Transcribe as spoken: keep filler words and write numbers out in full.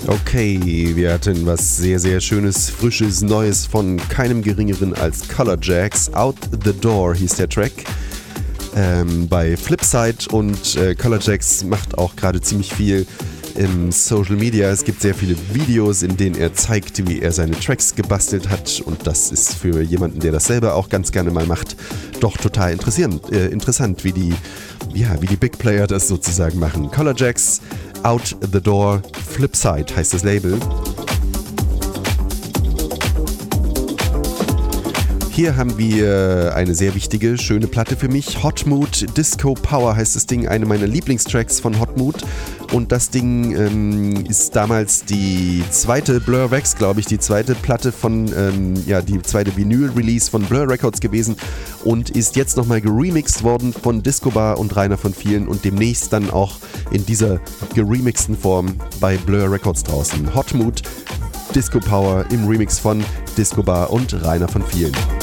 Okay, wir hatten was sehr, sehr Schönes, Frisches, Neues von keinem Geringeren als Color Jacks. Out the Door hieß der Track. Ähm, bei Flipside und äh, Color Jacks macht auch gerade ziemlich viel im Social Media. Es gibt sehr viele Videos, in denen er zeigt, wie er seine Tracks gebastelt hat, und das ist für jemanden, der das selber auch ganz gerne mal macht, doch total interessant, äh, interessant wie die, ja, wie die Big Player das sozusagen machen. Color Jacks, Out the Door, Flipside heißt das Label. Hier haben wir eine sehr wichtige, schöne Platte für mich. Hot Mood Disco Power heißt das Ding, eine meiner Lieblingstracks von Hot Mood. Und das Ding ähm, ist damals die zweite Blur Wax, glaube ich, die zweite Platte von, ähm, ja, die zweite Vinyl-Release von Blur Records gewesen und ist jetzt nochmal geremixed worden von Disco Bar und Rainer von Vielen und demnächst dann auch in dieser geremixten Form bei Blur Records draußen. Hot Mood Disco Power im Remix von Disco Bar und Rainer von Vielen.